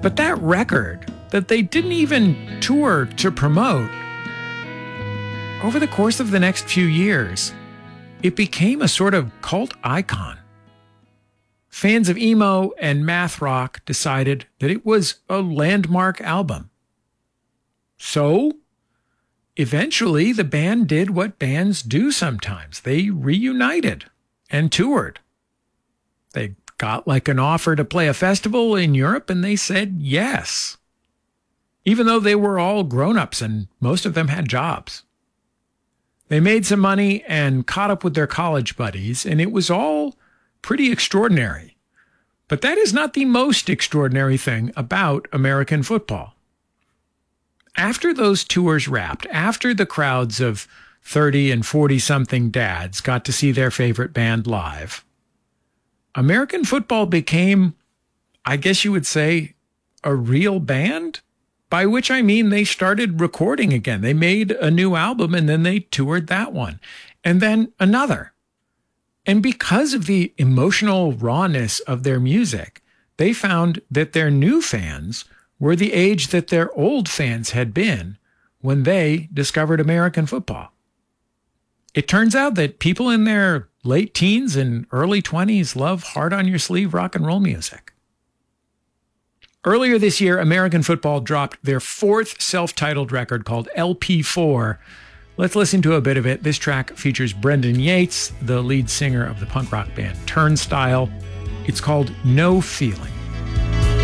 But that record that they didn't even tour to promote, over the course of the next few years, it became a sort of cult icon. Fans of emo and math rock decided that it was a landmark album. So, eventually, the band did what bands do sometimes. They reunited and toured. They got like an offer to play a festival in Europe, and they said yes, even though they were all grown-ups and most of them had jobs. They made some money and caught up with their college buddies, and it was all pretty extraordinary. But that is not the most extraordinary thing about American football. After those tours wrapped, after the crowds of 30 and 40-something dads got to see their favorite band live, American football became, I guess you would say, a real band, by which I mean they started recording again. They made a new album and then they toured that one, and then another. And because of the emotional rawness of their music, they found that their new fans were the age that their old fans had been when they discovered American football. It turns out that people in their late teens and early 20s love hard-on-your-sleeve rock and roll music. Earlier this year, American football dropped their fourth self-titled record called LP4. Let's listen to a bit of it. This track features Brendan Yates, the lead singer of the punk rock band Turnstile. It's called No Feeling.